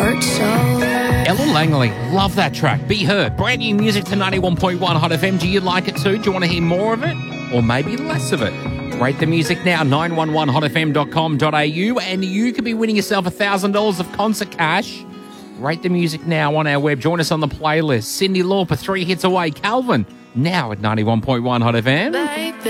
hurt so. Ella Langley, love that track. Be Heard. Brand new music to 91.1 Hot FM. Do you like it too? Do you want to hear more of it? Or maybe less of it? Rate the music now, 911hotfm.com.au, and you could be winning yourself $1,000 of concert cash. Rate the music now on our web. Join us on the playlist. Cyndi Lauper, 3 hits away. Calvin, now at 91.1 Hot FM. Baby.